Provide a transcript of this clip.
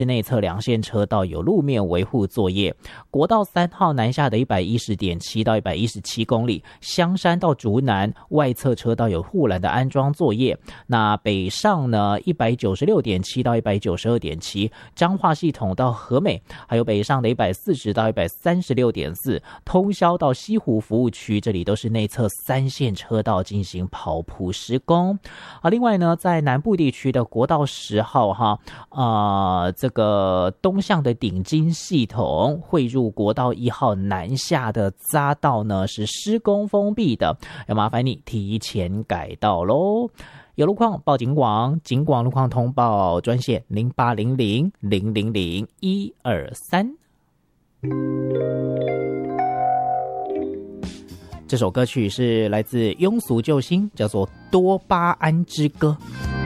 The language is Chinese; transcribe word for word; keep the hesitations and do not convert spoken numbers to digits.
内侧两线车道有路面维护作业。国道三号南下的 一百一十点七 到一百一十七公里，香山到竹南外侧车道有护栏的安装作业。那北上呢 一百九十六点七 到一百九十二点七，彰化系统到和美，还有北上的一百四十到一百三十六点四，通霄到西湖服务区，这里都是内侧三线车道进行刨铺施工。啊，另外呢，在南部地区的国道十号哈，呃，这个东向的顶金系统汇入国道一号南下的匝道呢是施工封闭的，要麻烦你提前改道喽。有路况报警广，警广路况通报专线零八零零零零零一二三。这首歌曲是来自庸俗救星，叫做《多巴胺之歌》。